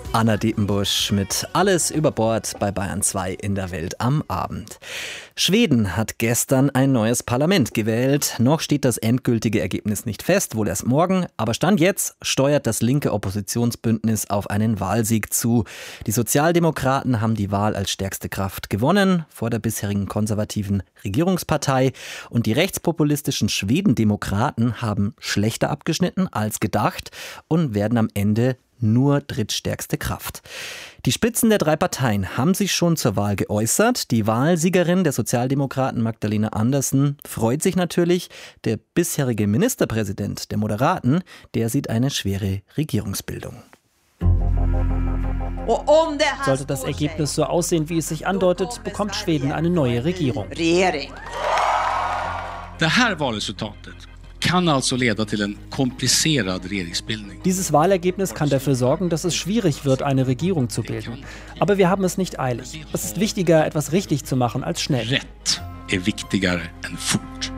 Anna Diepenbusch mit Alles über Bord bei Bayern 2 in der Welt am Abend. Schweden hat gestern ein neues Parlament gewählt. Noch steht das endgültige Ergebnis nicht fest, wohl erst morgen. Aber Stand jetzt steuert das linke Oppositionsbündnis auf einen Wahlsieg zu. Die Sozialdemokraten haben die Wahl als stärkste Kraft gewonnen vor der bisherigen konservativen Regierungspartei. Und die rechtspopulistischen Schwedendemokraten haben schlechter abgeschnitten als gedacht und werden am Ende nur drittstärkste Kraft. Die Spitzen der drei Parteien haben sich schon zur Wahl geäußert. Die Wahlsiegerin der Sozialdemokraten Magdalena Andersson freut sich natürlich. Der bisherige Ministerpräsident der Moderaten, der sieht eine schwere Regierungsbildung. Sollte das Ergebnis so aussehen, wie es sich andeutet, bekommt Schweden eine neue Regierung. Det här valresultatet kann also leda till en komplicerad regeringsbildning. Dieses Wahlergebnis kann dafür sorgen, dass es schwierig wird, eine Regierung zu bilden. Aber wir haben es nicht eilig. Es ist wichtiger, etwas richtig zu machen, als schnell. Rätt är viktigare än fort.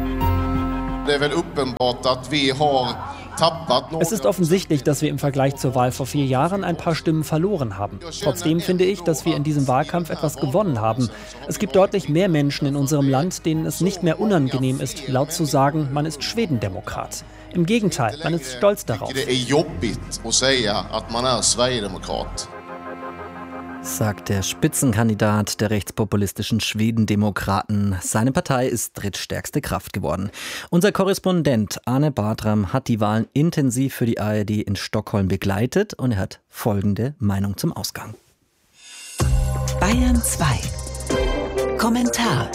Es ist offensichtlich, dass wir im Vergleich zur Wahl vor 4 Jahren ein paar Stimmen verloren haben. Trotzdem finde ich, dass wir in diesem Wahlkampf etwas gewonnen haben. Es gibt deutlich mehr Menschen in unserem Land, denen es nicht mehr unangenehm ist, laut zu sagen, man ist Schwedendemokrat. Im Gegenteil, man ist stolz darauf. Sagt der Spitzenkandidat der rechtspopulistischen Schwedendemokraten. Seine Partei ist drittstärkste Kraft geworden. Unser Korrespondent Arne Bartram hat die Wahlen intensiv für die ARD in Stockholm begleitet und er hat folgende Meinung zum Ausgang. Bayern 2. Kommentar.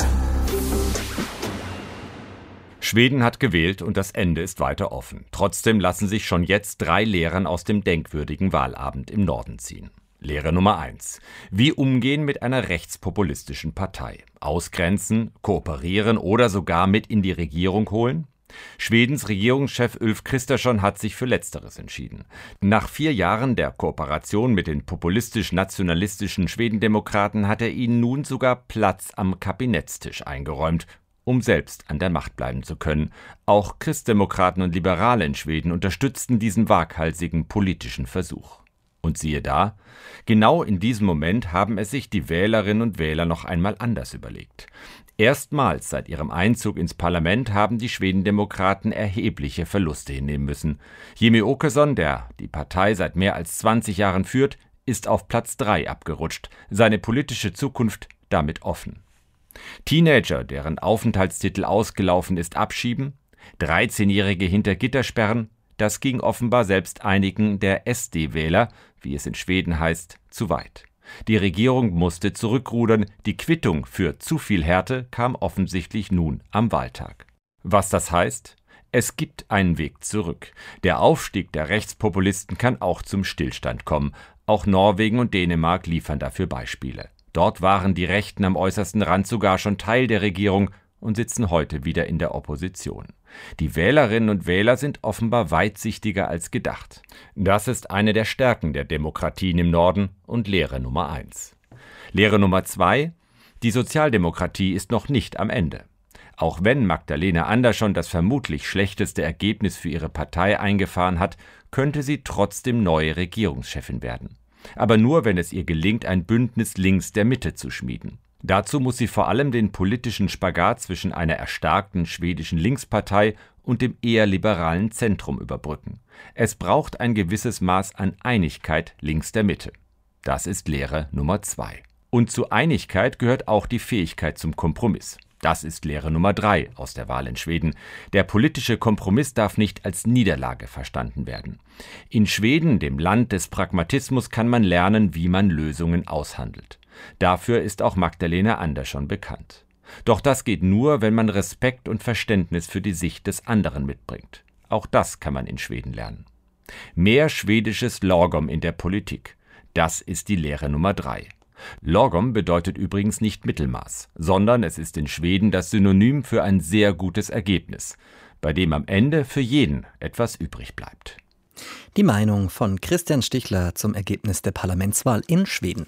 Schweden hat gewählt und das Ende ist weiter offen. Trotzdem lassen sich schon jetzt 3 Lehren aus dem denkwürdigen Wahlabend im Norden ziehen. Lehre Nummer 1. Wie umgehen mit einer rechtspopulistischen Partei? Ausgrenzen, kooperieren oder sogar mit in die Regierung holen? Schwedens Regierungschef Ulf Kristersson hat sich für Letzteres entschieden. Nach 4 Jahren der Kooperation mit den populistisch-nationalistischen Schwedendemokraten hat er ihnen nun sogar Platz am Kabinettstisch eingeräumt, um selbst an der Macht bleiben zu können. Auch Christdemokraten und Liberale in Schweden unterstützten diesen waghalsigen politischen Versuch. Und siehe da, genau in diesem Moment haben es sich die Wählerinnen und Wähler noch einmal anders überlegt. Erstmals seit ihrem Einzug ins Parlament haben die Schwedendemokraten erhebliche Verluste hinnehmen müssen. Jimmie Åkesson, der die Partei seit mehr als 20 Jahren führt, ist auf Platz 3 abgerutscht, seine politische Zukunft damit offen. Teenager, deren Aufenthaltstitel ausgelaufen ist, abschieben, 13-Jährige hinter Gitter sperren, das ging offenbar selbst einigen der SD-Wähler, wie es in Schweden heißt, zu weit. Die Regierung musste zurückrudern, die Quittung für zu viel Härte kam offensichtlich nun am Wahltag. Was das heißt? Es gibt einen Weg zurück. Der Aufstieg der Rechtspopulisten kann auch zum Stillstand kommen. Auch Norwegen und Dänemark liefern dafür Beispiele. Dort waren die Rechten am äußersten Rand sogar schon Teil der Regierung und sitzen heute wieder in der Opposition. Die Wählerinnen und Wähler sind offenbar weitsichtiger als gedacht. Das ist eine der Stärken der Demokratien im Norden und Lehre Nummer 1. Lehre Nummer 2: Die Sozialdemokratie ist noch nicht am Ende. Auch wenn Magdalena Andersson das vermutlich schlechteste Ergebnis für ihre Partei eingefahren hat, könnte sie trotzdem neue Regierungschefin werden. Aber nur, wenn es ihr gelingt, ein Bündnis links der Mitte zu schmieden. Dazu muss sie vor allem den politischen Spagat zwischen einer erstarkten schwedischen Linkspartei und dem eher liberalen Zentrum überbrücken. Es braucht ein gewisses Maß an Einigkeit links der Mitte. Das ist Lehre Nummer 2. Und zu Einigkeit gehört auch die Fähigkeit zum Kompromiss. Das ist Lehre Nummer 3 aus der Wahl in Schweden. Der politische Kompromiss darf nicht als Niederlage verstanden werden. In Schweden, dem Land des Pragmatismus, kann man lernen, wie man Lösungen aushandelt. Dafür ist auch Magdalena Andersson bekannt. Doch das geht nur, wenn man Respekt und Verständnis für die Sicht des anderen mitbringt. Auch das kann man in Schweden lernen. Mehr schwedisches Lagom in der Politik. Das ist die Lehre Nummer 3. Lagom bedeutet übrigens nicht Mittelmaß, sondern es ist in Schweden das Synonym für ein sehr gutes Ergebnis, bei dem am Ende für jeden etwas übrig bleibt. Die Meinung von Christian Stichler zum Ergebnis der Parlamentswahl in Schweden.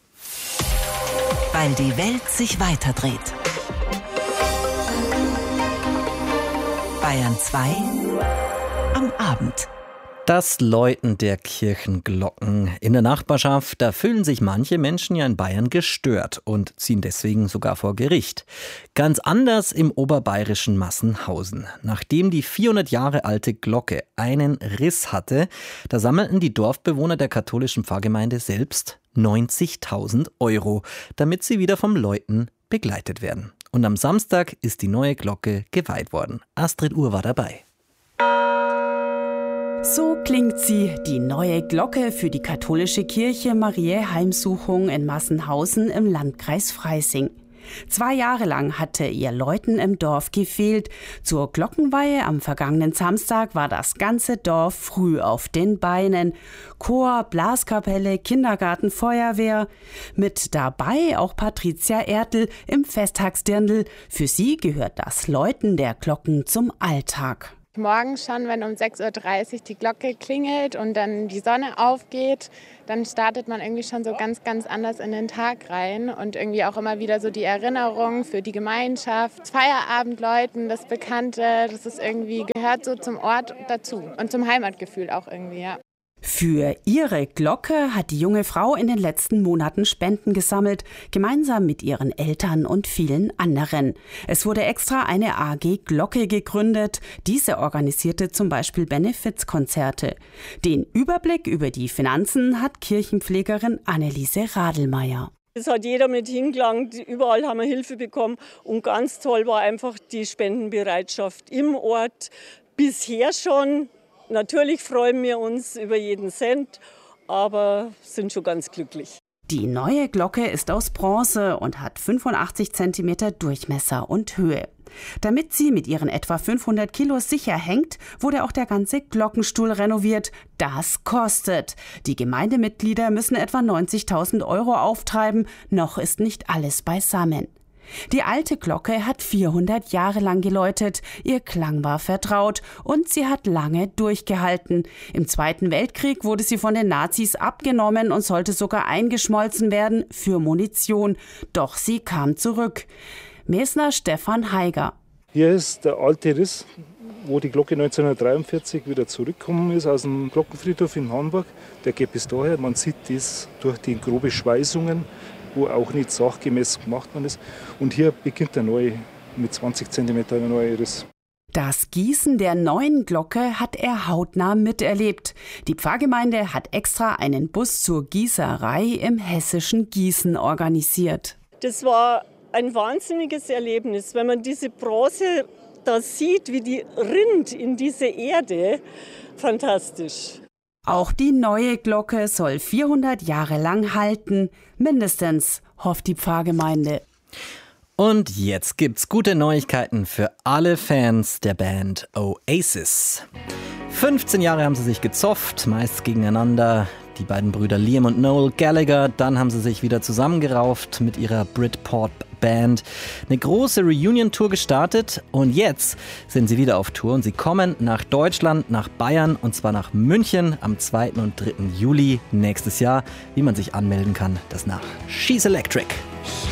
Weil die Welt sich weiterdreht. Bayern 2 am Abend. Das Läuten der Kirchenglocken in der Nachbarschaft, da fühlen sich manche Menschen ja in Bayern gestört und ziehen deswegen sogar vor Gericht. Ganz anders im oberbayerischen Massenhausen. Nachdem die 400 Jahre alte Glocke einen Riss hatte, da sammelten die Dorfbewohner der katholischen Pfarrgemeinde selbst 90.000 €, damit sie wieder vom Läuten begleitet werden. Und am Samstag ist die neue Glocke geweiht worden. Astrid Uhr war dabei. So klingt sie, die neue Glocke für die katholische Kirche Mariä Heimsuchung in Massenhausen im Landkreis Freising. 2 Jahre lang hatte ihr Läuten im Dorf gefehlt. Zur Glockenweihe am vergangenen Samstag war das ganze Dorf früh auf den Beinen. Chor, Blaskapelle, Kindergarten, Feuerwehr. Mit dabei auch Patricia Ertl im Festtagsdirndl. Für sie gehört das Läuten der Glocken zum Alltag. Morgens schon, wenn um 6:30 Uhr die Glocke klingelt und dann die Sonne aufgeht, dann startet man irgendwie schon so ganz, ganz anders in den Tag rein und irgendwie auch immer wieder so die Erinnerung für die Gemeinschaft. Feierabendläuten, das Bekannte, das ist irgendwie, gehört so zum Ort dazu und zum Heimatgefühl auch irgendwie, ja. Für ihre Glocke hat die junge Frau in den letzten Monaten Spenden gesammelt, gemeinsam mit ihren Eltern und vielen anderen. Es wurde extra eine AG Glocke gegründet. Diese organisierte zum Beispiel Benefizkonzerte. Den Überblick über die Finanzen hat Kirchenpflegerin Anneliese Radelmeier. Es hat jeder mit hingelangt, überall haben wir Hilfe bekommen und ganz toll war einfach die Spendenbereitschaft im Ort. Bisher schon. Natürlich freuen wir uns über jeden Cent, aber sind schon ganz glücklich. Die neue Glocke ist aus Bronze und hat 85 cm Durchmesser und Höhe. Damit sie mit ihren etwa 500 Kilo sicher hängt, wurde auch der ganze Glockenstuhl renoviert. Das kostet. Die Gemeindemitglieder müssen etwa 90.000 € auftreiben. Noch ist nicht alles beisammen. Die alte Glocke hat 400 Jahre lang geläutet, ihr Klang war vertraut und sie hat lange durchgehalten. Im Zweiten Weltkrieg wurde sie von den Nazis abgenommen und sollte sogar eingeschmolzen werden für Munition. Doch sie kam zurück. Mesner Stefan Heiger. Hier ist der alte Riss, wo die Glocke 1943 wieder zurückgekommen ist aus dem Glockenfriedhof in Hornburg. Der geht bis daher, man sieht das durch die grobe Schweißungen, wo auch nicht sachgemäß gemacht worden ist. Und hier beginnt der neue, mit 20 cm der neue Riss. Das Gießen der neuen Glocke hat er hautnah miterlebt. Die Pfarrgemeinde hat extra einen Bus zur Gießerei im hessischen Gießen organisiert. Das war ein wahnsinniges Erlebnis, wenn man diese Bronze da sieht, wie die rinnt in diese Erde. Fantastisch. Auch die neue Glocke soll 400 Jahre lang halten. Mindestens, hofft die Pfarrgemeinde. Und jetzt gibt's gute Neuigkeiten für alle Fans der Band Oasis. 15 Jahre haben sie sich gezofft, meist gegeneinander. Die beiden Brüder Liam und Noel Gallagher, dann haben sie sich wieder zusammengerauft mit ihrer Britpop-Band. Eine große Reunion-Tour gestartet und jetzt sind sie wieder auf Tour und sie kommen nach Deutschland, nach Bayern und zwar nach München am 2. und 3. Juli nächstes Jahr. Wie man sich anmelden kann, das nach She's Electric.